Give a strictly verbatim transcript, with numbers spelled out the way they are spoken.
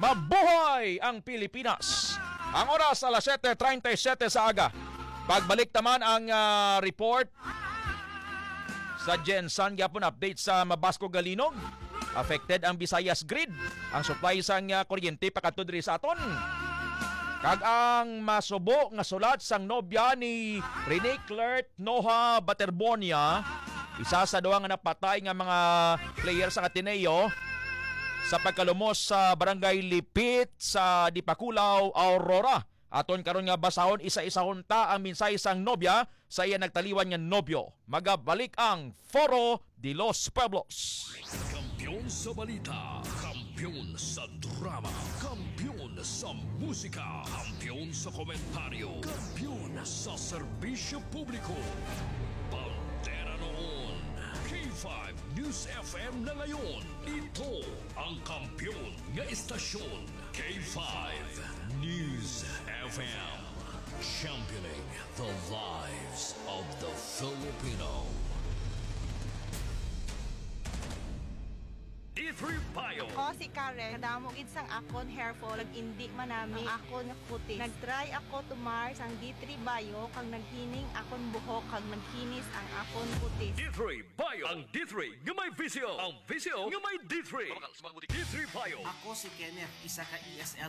Mabuhay ang Pilipinas! Ang oras alas siyete treinta y siete sa aga. Pagbalik naman ang uh, report sa Gensan yapon update sa Mabasco Galinog. Affected ang Visayas grid. Ang supply sang uh, kuryente pakadto diri sa aton. Kag ang masubo nga sulat sang nobya ni Rene Clert Noha Baterbonia, isa sa duha nga napatay nga mga player sa Ateneo sa pagkalumos sa Barangay Lipit sa Dipakulaw, Aurora. Aton karon nga basahon isa-isahon ta ang minsay sang nobya sa iya nagtaliwan nga nobyo. Magabalik ang Foro de los Pueblos. Kampiyon sa balita, kampiyon sa drama, kampiyon sa musika, kampiyon sa komentaryo, kampiyon sa serbisyo publiko. Pantera noon, K five News F M na ngayon. Ito ang kampiyon nga istasyon, K five News F M. Championing the lives of the Filipino. D three Bio. Ako si Karen, kadamo gid sang akon hair fall, indi manami ang akon nga puti. Nagtry ako tumar sang D three Bio kang naghining akon buhok kang naghinis ang akon puti. D three Bio. Ang D three nga may visyo. Ang visyo nga may D three. D three Bio. Ako si Kenneth, isa ka E S L